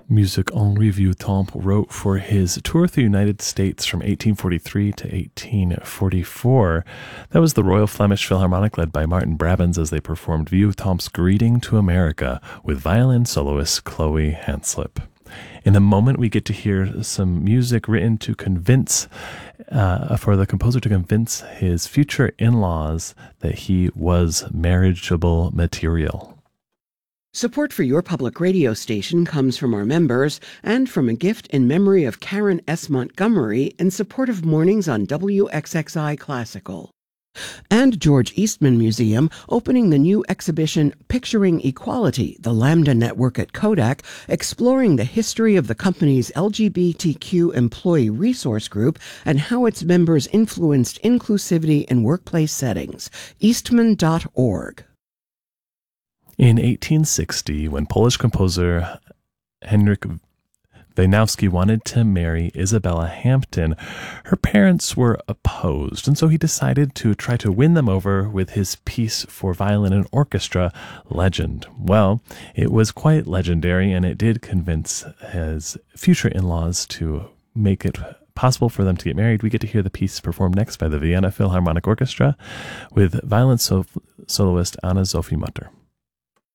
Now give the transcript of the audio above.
Music Henri Vieuxtemps wrote for his tour through the United States from 1843 to 1844. That was the Royal Flemish Philharmonic led by Martin Brabants as they performed Vieuxtemps's Greeting to America with violin soloist Chloe Hanslip. In a moment, we get to hear some music written to convince, for the composer to convince his future in-laws that he was marriageable material. Support for your public radio station comes from our members and from a gift in memory of Karen S. Montgomery in support of Mornings on WXXI Classical. And George Eastman Museum opening the new exhibition Picturing Equality, the Lambda Network at Kodak, exploring the history of the company's LGBTQ employee resource group and how its members influenced inclusivity in workplace settings. Eastman.org. In 1860, when Polish composer Henryk Wieniawski wanted to marry Isabella Hampton, her parents were opposed, and so he decided to try to win them over with his piece for violin and orchestra, Legend. Well, it was quite legendary, and it did convince his future in-laws to make it possible for them to get married. We get to hear the piece performed next by the Vienna Philharmonic Orchestra with violin soloist Anna Sophie Mutter.